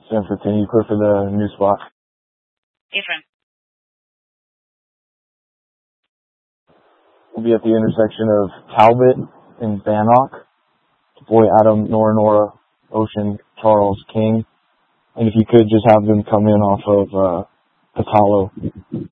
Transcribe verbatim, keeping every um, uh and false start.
seven fifteen, you clear for the new spot? Ephraim. We'll be at the intersection of Talbot and Bannock. Boy Adam, Nora Nora, Ocean, Charles, King. And if you could just have them come in off of uh, Patalo.